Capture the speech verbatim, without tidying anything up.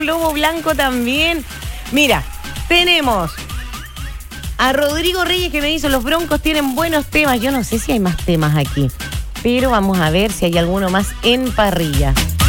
Lobo Blanco también. Mira, tenemos a Rodrigo Reyes que me dice, los Broncos tienen buenos temas. Yo no sé si hay más temas aquí, pero vamos a ver si hay alguno más en parrilla.